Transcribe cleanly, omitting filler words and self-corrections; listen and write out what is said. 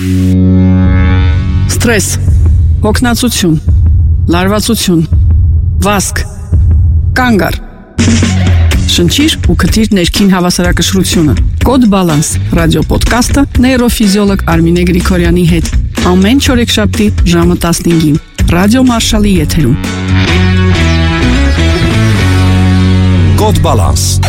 Ստրես, հոգնածություն, լարվածություն, վազք, կանգ առ։ Շնչիր ու քթիր ներքին հավասարակշռությունը։ Կոդ Բալանս ռադիոպոդքասթը նեյրոֆիզիոլոգ Արմինե Գրիգորյանի հետ։ Ամեն չորեքշաբթի ժամը 15-ին Ռադիո Մարշալի եթերում։ Կոդ Բալանս